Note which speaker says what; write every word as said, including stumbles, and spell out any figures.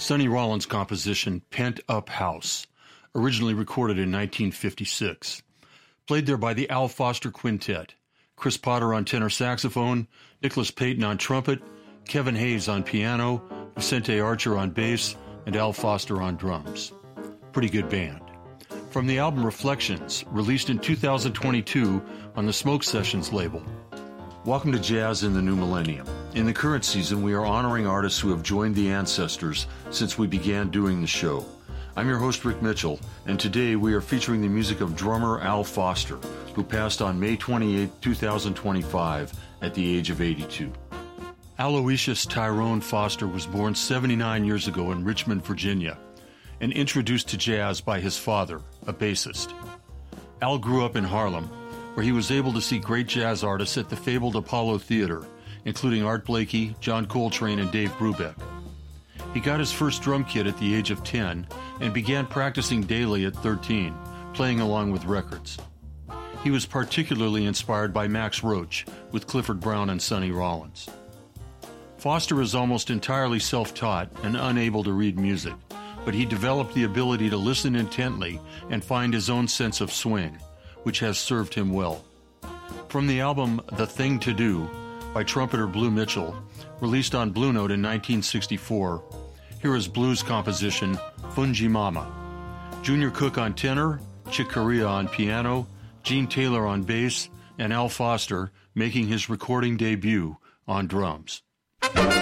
Speaker 1: Sonny Rollins' composition, Pent Up House, originally recorded in nineteen fifty-six. Played there by the Al Foster Quintet, Chris Potter on tenor saxophone, Nicholas Payton on trumpet, Kevin Hayes on piano, Vicente Archer on bass, and Al Foster on drums. Pretty good band. From the album Reflections, released in two thousand twenty-two on the Smoke Sessions label. Welcome to Jazz in the New Millennium. In the current season, we are honoring artists who have joined the ancestors since we began doing the show. I'm your host, Rick Mitchell, and today we are featuring the music of drummer Al Foster, who passed on May twenty-eighth, twenty twenty-five at the age of eighty-two. Aloysius Tyrone Foster was born seventy-nine years ago in Richmond, Virginia, and introduced to jazz by his father, a bassist. Al grew up in Harlem, where he was able to see great jazz artists at the fabled Apollo Theater, including Art Blakey, John Coltrane, and Dave Brubeck. He got his first drum kit at the age of ten and began practicing daily at thirteen, playing along with records. He was particularly inspired by Max Roach with Clifford Brown and Sonny Rollins. Foster is almost entirely self-taught and unable to read music, but he developed the ability to listen intently and find his own sense of swing, which has served him well. From the album The Thing to Do by trumpeter Blue Mitchell, released on Blue Note in nineteen sixty-four, here is Blue's composition, Fungi Mama. Junior Cook on tenor, Chick Corea on piano, Gene Taylor on bass, and Al Foster making his recording debut on drums.